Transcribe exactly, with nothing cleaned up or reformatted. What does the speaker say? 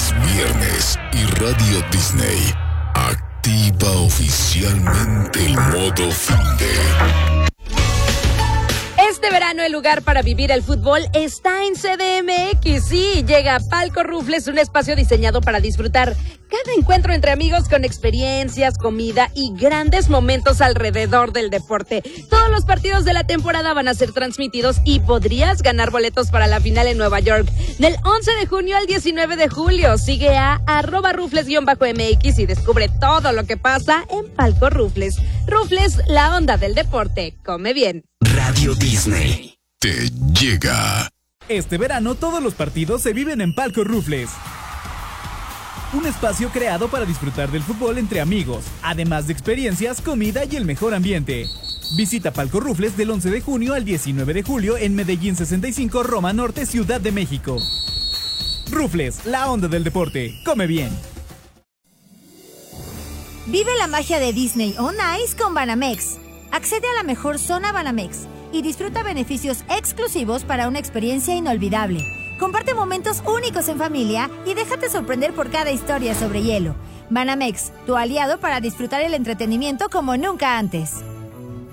Es viernes y Radio Disney activa oficialmente el modo finde. Este verano el lugar para vivir el fútbol está en C D M X. Sí, llega Palco Rufles, un espacio diseñado para disfrutar cada encuentro entre amigos con experiencias, comida y grandes momentos alrededor del deporte. Todos los partidos de la temporada van a ser transmitidos y podrías ganar boletos para la final en Nueva York del once de junio al diecinueve de julio. Sigue a arroba rufles-M X y descubre todo lo que pasa en Palco Rufles. Rufles, la onda del deporte. Come bien. Radio Disney te llega. Este verano todos los partidos se viven en Palco Rufles. Un espacio creado para disfrutar del fútbol entre amigos, además de experiencias, comida y el mejor ambiente. Visita Palco Rufles del once de junio al diecinueve de julio en Medellín sesenta y cinco, Roma Norte, Ciudad de México. Rufles, la onda del deporte. Come bien. Vive la magia de Disney on Ice con Banamex. Accede a la mejor zona Banamex y disfruta beneficios exclusivos para una experiencia inolvidable. Comparte momentos únicos en familia y déjate sorprender por cada historia sobre hielo. Banamex, tu aliado para disfrutar el entretenimiento como nunca antes.